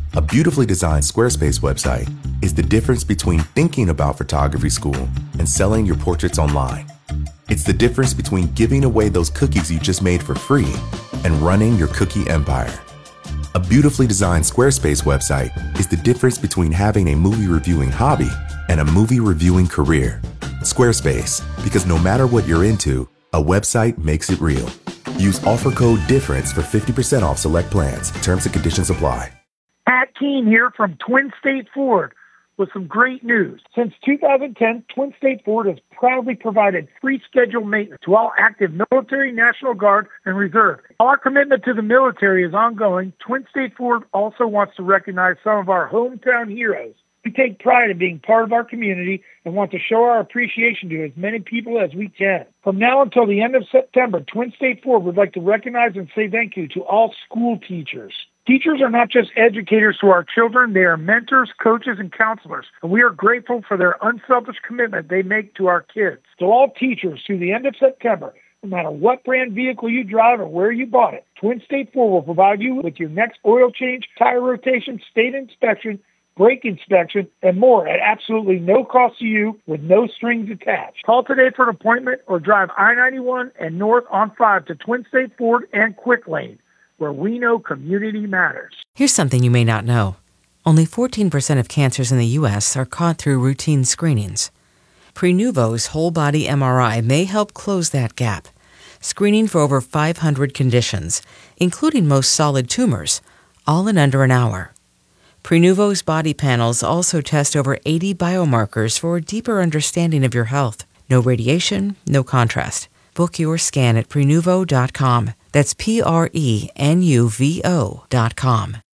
A beautifully designed Squarespace website is the difference between thinking about photography school and selling your portraits online. It's the difference between giving away those cookies you just made for free and running your cookie empire. A beautifully designed Squarespace website is the difference between having a movie reviewing hobby and a movie reviewing career. Squarespace, because no matter what you're into, a website makes it real. Use offer code DIFFERENCE for 50% off select plans. Terms and conditions apply. Pat Keene here from Twin State Ford with some great news. Since 2010, Twin State Ford has proudly provided free scheduled maintenance to all active military, National Guard, and Reserve. While our commitment to the military is ongoing, Twin State Ford also wants to recognize some of our hometown heroes. We take pride in being part of our community and want to show our appreciation to as many people as we can. From now until the end of September, Twin State Ford would like to recognize and say thank you to all school teachers. Teachers are not just educators to our children, they are mentors, coaches, and counselors, and we are grateful for their unselfish commitment they make to our kids. To all teachers, through the end of September, no matter what brand vehicle you drive or where you bought it, Twin State Ford will provide you with your next oil change, tire rotation, state inspection, brake inspection, and more at absolutely no cost to you with no strings attached. Call today for an appointment or drive I-91 and north on 5 to Twin State Ford and Quick Lane, where we know community matters. Here's something you may not know. Only 14% of cancers in the U.S. are caught through routine screenings. Prenuvo's whole-body MRI may help close that gap, screening for over 500 conditions, including most solid tumors, all in under an hour. Prenuvo's body panels also test over 80 biomarkers for a deeper understanding of your health. No radiation, no contrast. Book your scan at Prenuvo.com. That's Prenuvo.com.